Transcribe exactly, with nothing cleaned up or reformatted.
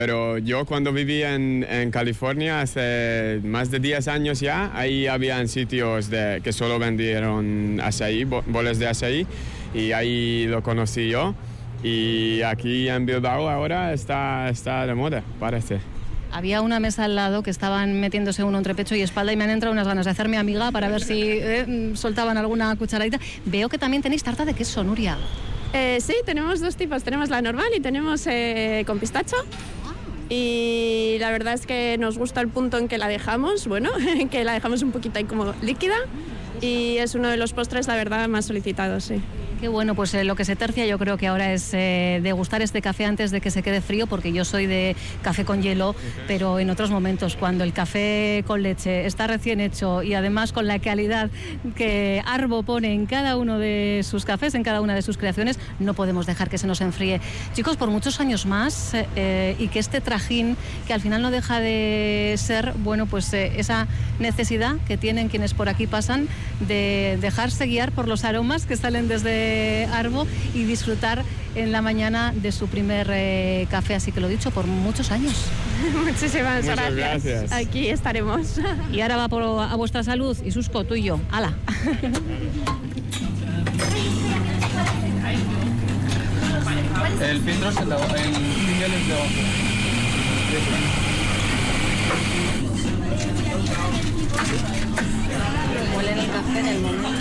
Pero yo cuando vivía en, en California hace más de diez años ya, ahí habían sitios de, que solo vendieron açaí, boles de açaí, y ahí lo conocí yo. Y aquí en Bilbao ahora está, está de moda, parece. Había una mesa al lado que estaban metiéndose uno entre pecho y espalda y me han entrado unas ganas de hacerme amiga para ver si eh, soltaban alguna cucharadita. Veo que también tenéis tarta de queso, Nuria. Eh, sí, tenemos dos tipos, tenemos la normal y tenemos eh, con pistacho. Y la verdad es que nos gusta el punto en que la dejamos, bueno, que la dejamos un poquito ahí como líquida, y es uno de los postres, la verdad, más solicitados, sí. Qué bueno, pues eh, lo que se tercia yo creo que ahora es eh, degustar este café antes de que se quede frío, porque yo soy de café con hielo, pero en otros momentos, cuando el café con leche está recién hecho y además con la calidad que Arbo pone en cada uno de sus cafés, en cada una de sus creaciones, no podemos dejar que se nos enfríe. Chicos, por muchos años más eh, y que este trajín, que al final no deja de ser, bueno, pues eh, esa necesidad que tienen quienes por aquí pasan de dejarse guiar por los aromas que salen desde Arbo y disfrutar en la mañana de su primer eh, café, así que lo dicho, por muchos años. Muchísimas Muchas gracias. gracias. Aquí estaremos. Y ahora va por, a vuestra salud y Susco, tú y yo. ¡Hala! El filtro es el de abajo, el single es de abajo. Huelen el café en el momento